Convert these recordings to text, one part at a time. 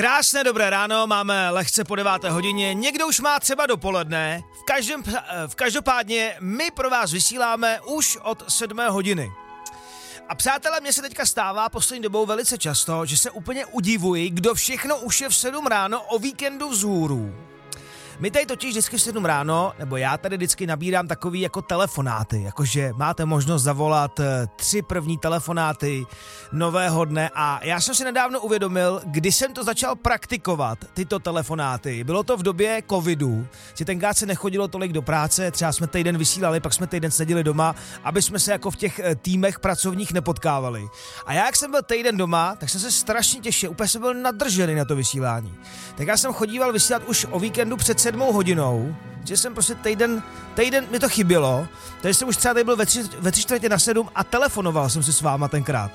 Krásné dobré ráno, máme lehce po 9. hodině, někdo už má třeba dopoledne, každopádně my pro vás vysíláme už od 7. hodiny. A přátelé, mně se teďka stává poslední dobou velice často, že se úplně udivuji, kdo všechno už je v 7 ráno o víkendu vzhůru. My tady totiž vždycky v 7 ráno, nebo já tady vždycky nabírám takový jako telefonáty, jakože máte možnost zavolat 3 první telefonáty nového dne a já jsem si nedávno uvědomil, kdy jsem to začal praktikovat, tyto telefonáty. Bylo to v době covidu, že tenkrát se nechodilo tolik do práce, třeba jsme týden vysílali, pak jsme týden seděli doma, aby jsme se jako v těch týmech pracovních nepotkávali. A já, jak jsem byl týden doma, tak jsem se strašně těšil, úplně jsem byl nadržený na to vysílání. Tak já jsem chodíval vysílat už o víkendu před 7 hodinou, že jsem prostě týden mi to chybělo, takže jsem už třeba tady byl ve 6:45 a telefonoval jsem si s váma tenkrát.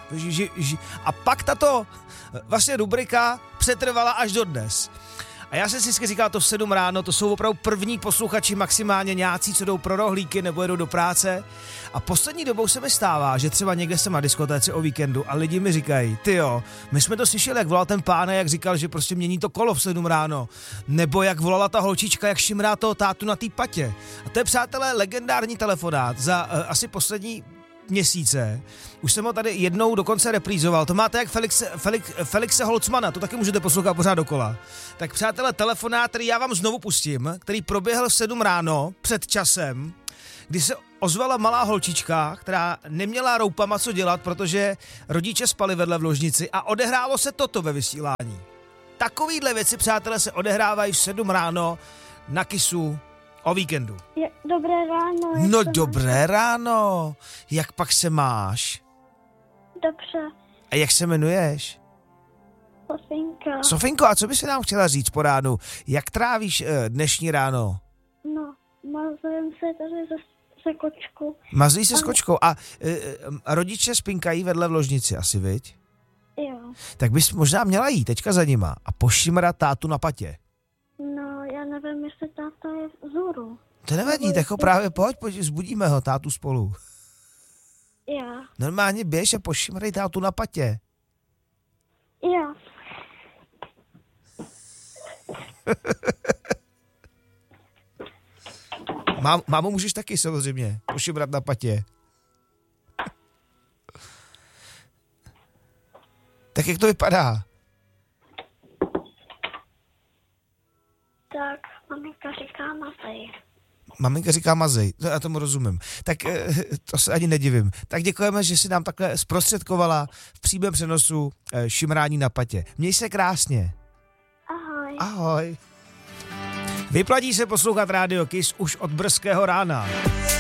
A pak tato vlastně rubrika přetrvala až do dnes. A já jsem si vždycky říkal, to v 7 ráno, to jsou opravdu první posluchači, maximálně nějací, co jdou pro rohlíky nebo jedou do práce. A poslední dobou se mi stává, že třeba někde jsem na diskotéce o víkendu a lidi mi říkají, tyjo, my jsme to slyšeli, jak volal ten pán, jak říkal, že prostě mění to kolo v 7 ráno. Nebo jak volala ta holčička, jak šimrá toho tátu na té patě. A to je, přátelé, legendární telefonát za asi poslední měsíce. Už jsem ho tady jednou dokonce reprízoval. To máte jak Felixe Holcmana, to taky můžete poslouchat pořád dokola. Tak přátelé, telefonát, který já vám znovu pustím, který proběhl v 7 ráno před časem, kdy se ozvala malá holčička, která neměla roupama co dělat, protože rodiče spali vedle v ložnici a odehrálo se toto ve vysílání. Takovýhle věci, přátelé, se odehrávají v 7 ráno na Kissu o víkendu. Dobré ráno. No dobré ráno. Jak pak se máš? Dobře. A jak se jmenuješ? Sofinka. Sofinko, a co by si nám chtěla říct po ránu? Jak trávíš dnešní ráno? No, mazujem se tady se kočkou. Mazlí se s kočkou. A rodiče spinkají vedle v ložnici asi, viď? Jo. Tak bys možná měla jít teďka za nima a pošimrat tátu na patě. No, já nevím, jestli táta je vzhůru. To nevadí, tak ho právě pojď, zbudíme ho, tátu spolu. Jo. Normálně běž a pošimrej tátu na patě. Jo. Mámu můžeš taky samozřejmě pošimrat na patě. Tak jak to vypadá? Tak, maminka říká mazej. Maminka říká mazej, já tomu rozumím. Tak to se ani nedivím. Tak děkujeme, že si nám takhle zprostředkovala v přímém přenosu šimrání na patě. Měj se krásně. Ahoj. Ahoj. Vyplatí se poslouchat Rádio Kiss už od brzkého rána.